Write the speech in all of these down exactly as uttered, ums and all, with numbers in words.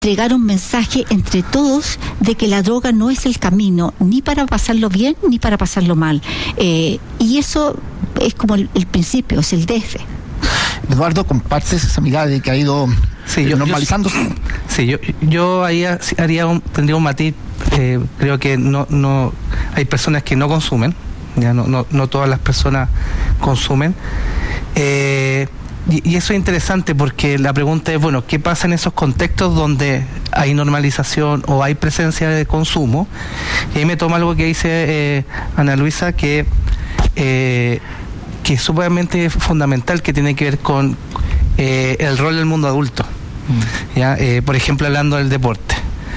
entregar un mensaje entre todos de que la droga no es el camino, ni para pasarlo bien, ni para pasarlo mal. Eh, y eso es como el, el principio, es el D F. Eduardo, ¿compartes esa mirada de que ha ido sí, yo, normalizándose? Yo, sí, yo, yo ahí haría un, tendría un matiz. Eh, creo que no, no hay personas que no consumen, ya no, no, no todas las personas consumen. Eh, y, y eso es interesante porque la pregunta es, bueno, ¿qué pasa en esos contextos donde hay normalización o hay presencia de consumo? Y ahí me toma algo que dice eh, Ana Luisa, que eh, que es sumamente fundamental, que tiene que ver con eh, el rol del mundo adulto. Mm. ¿Ya? Eh, por ejemplo, hablando del deporte.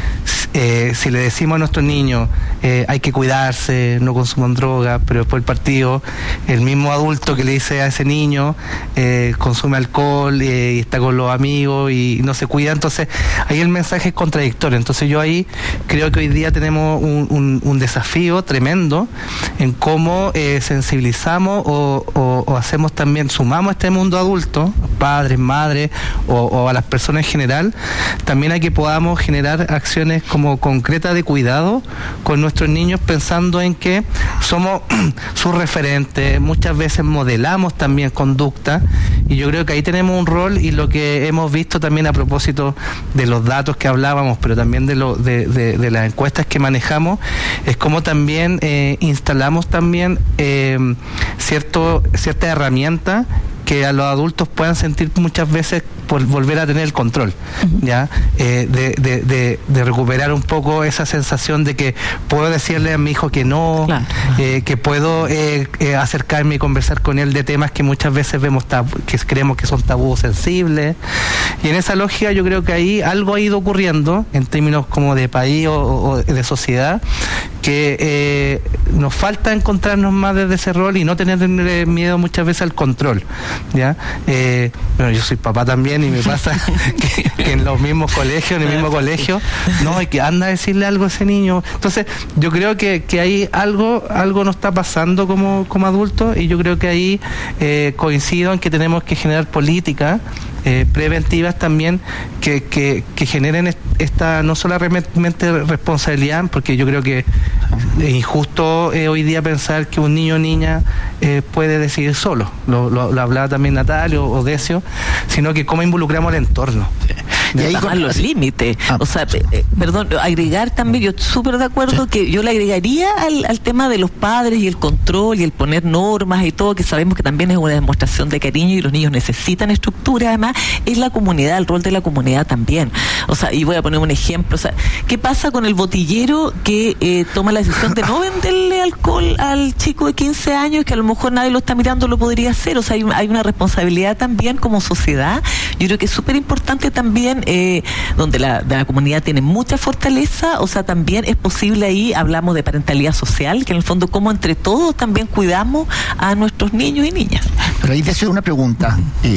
Eh, si le decimos a nuestros niños eh, hay que cuidarse, no consuman droga, pero después el partido, el mismo adulto que le dice a ese niño eh, consume alcohol eh, y está con los amigos y no se cuida, entonces ahí el mensaje es contradictorio. Entonces yo ahí creo que hoy día tenemos un, un, un desafío tremendo en cómo eh, sensibilizamos o, o, o hacemos también, sumamos a este mundo adulto, padres, madres o, o a las personas en general, también a que podamos generar acciones como concreta de cuidado con nuestros niños, pensando en que somos sus referentes, muchas veces modelamos también conducta, y yo creo que ahí tenemos un rol, y lo que hemos visto también a propósito de los datos que hablábamos, pero también de, lo, de, de, de las encuestas que manejamos, es como también eh, instalamos también eh, cierto, cierta herramienta que a los adultos puedan sentir muchas veces por volver a tener el control, ya eh, de, de, de, de recuperar un poco esa sensación de que puedo decirle a mi hijo que no, claro. eh, que puedo eh, eh, acercarme y conversar con él de temas que muchas veces vemos tabú, que creemos que son tabús sensibles, y en esa lógica yo creo que ahí algo ha ido ocurriendo en términos como de país o, o de sociedad, que eh, nos falta encontrarnos más desde ese rol y no tener miedo muchas veces al control, ya eh, bueno, yo soy papá también y me pasa que, que en los mismos colegios, en el mismo colegio, no, hay que anda a decirle algo a ese niño. Entonces, yo creo que, que ahí algo, algo nos está pasando como, como adultos, y yo creo que ahí eh, coincido en que tenemos que generar políticas eh, preventivas también que, que, que generen esta no solamente responsabilidad, porque yo creo que es injusto eh, hoy día pensar que un niño o niña eh, puede decidir solo, lo, lo, lo hablaba también Natalio o Decio, sino que cómo involucramos el entorno. Y ahí con los límites, ah. o sea, eh, perdón, agregar también, yo súper de acuerdo, sí. que yo le agregaría al, al tema de los padres y el control y el poner normas y todo, que sabemos que también es una demostración de cariño y los niños necesitan estructura, además, es la comunidad, el rol de la comunidad también. O sea, y voy a poner un ejemplo, o sea, ¿qué pasa con el botillero que eh, toma la decisión de no venderle alcohol al chico de quince años, que a lo mejor nadie lo está mirando, lo podría hacer? O sea, hay, hay una responsabilidad también como sociedad. Yo creo que es súper importante también, eh, donde la, de la comunidad tiene mucha fortaleza, o sea, también es posible ahí, hablamos de parentalidad social, que en el fondo como entre todos también cuidamos a nuestros niños y niñas. Pero ahí te hago una pregunta. Eh,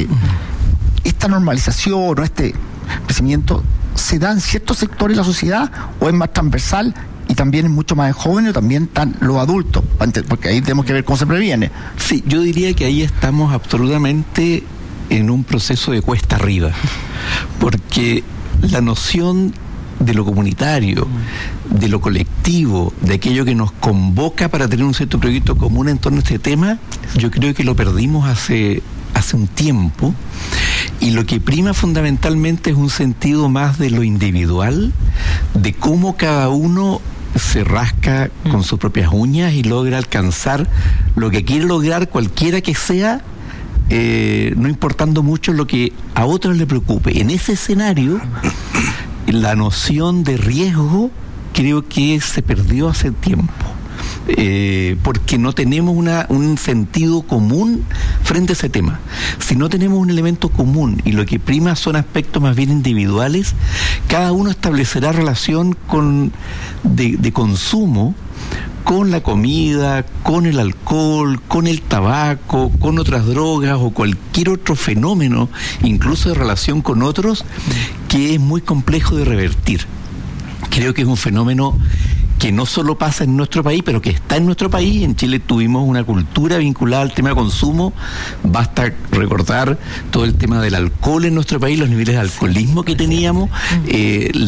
¿Esta normalización o este crecimiento se da en ciertos sectores de la sociedad o es más transversal y también es mucho más en jóvenes o también están los adultos? Porque ahí tenemos que ver cómo se previene. Sí, yo diría que ahí estamos absolutamente en un proceso de cuesta arriba, porque la noción de lo comunitario, de lo colectivo, de aquello que nos convoca para tener un cierto proyecto común en torno a este tema, yo creo que lo perdimos hace, hace un tiempo, y lo que prima fundamentalmente es un sentido más de lo individual, de cómo cada uno se rasca con sus propias uñas y logra alcanzar lo que quiere lograr, cualquiera que sea, Eh, no importando mucho lo que a otros le preocupe. En ese escenario, la noción de riesgo creo que se perdió hace tiempo, eh, porque no tenemos una, un sentido común frente a ese tema. Si no tenemos un elemento común y lo que prima son aspectos más bien individuales, cada uno establecerá relación con de, de consumo con la comida, con el alcohol, con el tabaco, con otras drogas o cualquier otro fenómeno, incluso de relación con otros, que es muy complejo de revertir. Creo que es un fenómeno que no solo pasa en nuestro país, pero que está en nuestro país. En Chile tuvimos una cultura vinculada al tema de consumo. Basta recordar todo el tema del alcohol en nuestro país, los niveles de alcoholismo que teníamos, eh,